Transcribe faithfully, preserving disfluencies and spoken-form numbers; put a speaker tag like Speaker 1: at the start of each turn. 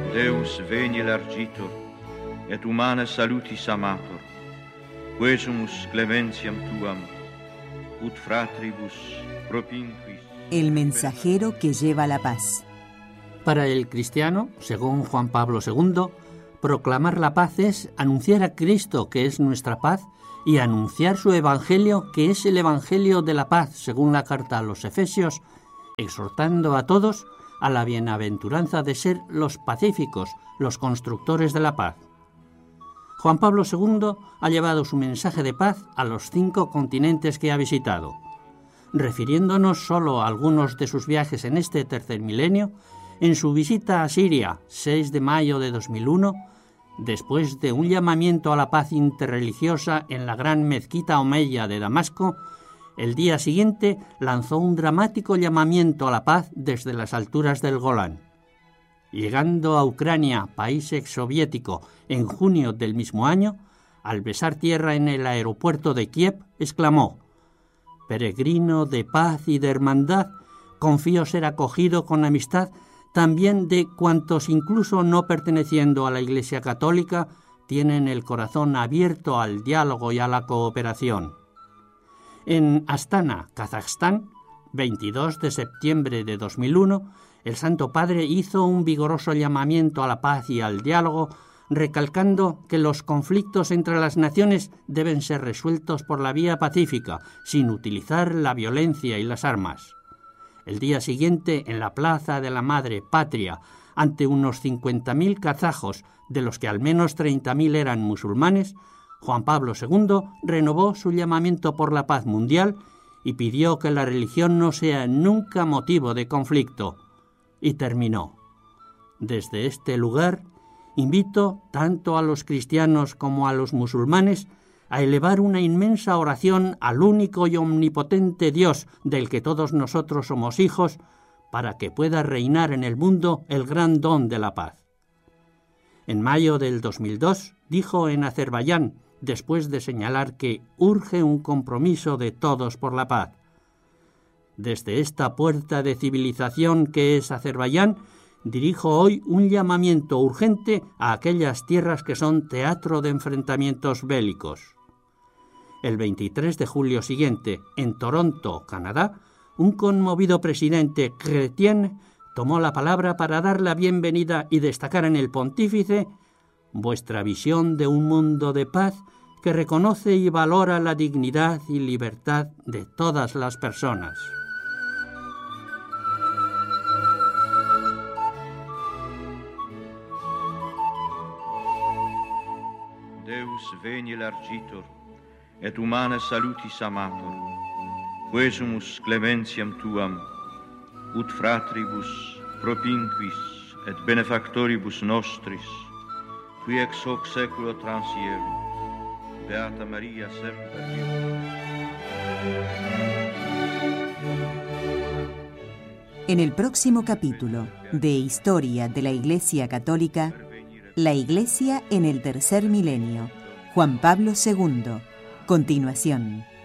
Speaker 1: Deus veni largitor, et humana salutis amator, quesumus clementiam tuam, ut fratribus propinquis.
Speaker 2: El mensajero que lleva la paz.
Speaker 3: Para el cristiano, según Juan Pablo segundo, proclamar la paz es anunciar a Cristo, que es nuestra paz, y anunciar su evangelio, que es el evangelio de la paz, según la carta a los Efesios, exhortando a todos a la bienaventuranza de ser los pacíficos, los constructores de la paz. Juan Pablo segundo ha llevado su mensaje de paz a los cinco continentes que ha visitado. Refiriéndonos solo a algunos de sus viajes en este tercer milenio, en su visita a Siria, seis de mayo de dos mil uno, después de un llamamiento a la paz interreligiosa en la gran mezquita omeya de Damasco, el día siguiente lanzó un dramático llamamiento a la paz desde las alturas del Golán. Llegando a Ucrania, país exsoviético, en junio del mismo año, al besar tierra en el aeropuerto de Kiev, exclamó: «Peregrino de paz y de hermandad, confío ser acogido con amistad también de cuantos, incluso no perteneciendo a la Iglesia Católica, tienen el corazón abierto al diálogo y a la cooperación». En Astana, Kazajstán, veintidós de septiembre de dos mil uno, el Santo Padre hizo un vigoroso llamamiento a la paz y al diálogo, recalcando que los conflictos entre las naciones deben ser resueltos por la vía pacífica, sin utilizar la violencia y las armas. El día siguiente, en la Plaza de la Madre Patria, ante unos cincuenta mil kazajos, de los que al menos treinta mil eran musulmanes, Juan Pablo segundo renovó su llamamiento por la paz mundial y pidió que la religión no sea nunca motivo de conflicto. Y terminó: «Desde este lugar invito tanto a los cristianos como a los musulmanes a elevar una inmensa oración al único y omnipotente Dios del que todos nosotros somos hijos, para que pueda reinar en el mundo el gran don de la paz». En mayo del dos mil dos dijo en Azerbaiyán, después de señalar que urge un compromiso de todos por la paz: «Desde esta puerta de civilización que es Azerbaiyán, dirijo hoy un llamamiento urgente a aquellas tierras que son teatro de enfrentamientos bélicos». El veintitrés de julio siguiente, en Toronto, Canadá, un conmovido presidente Chrétien tomó la palabra para dar la bienvenida y destacar en el pontífice: «Vuestra visión de un mundo de paz que reconoce y valora la dignidad y libertad de todas las personas».
Speaker 1: Deus veni largitor, et humana salutis amator, quesumus clementiam tuam, ut fratribus propinquis et benefactoribus nostris, qui ex hoc seculo transierunt. Beata Maria semper Virgo.
Speaker 2: En el próximo capítulo de Historia de la Iglesia Católica, la Iglesia en el tercer milenio, Juan Pablo segundo, continuación.